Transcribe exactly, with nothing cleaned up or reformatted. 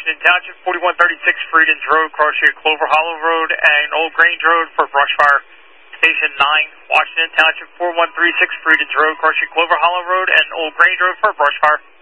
Washington Township, forty-one thirty-six Freedoms Road, cross street Clover Hollow Road, and Old Grange Road for brush fire. Station nine, Washington Township, four one three six Freedoms Road, cross street Clover Hollow Road, and Old Grange Road for brush fire.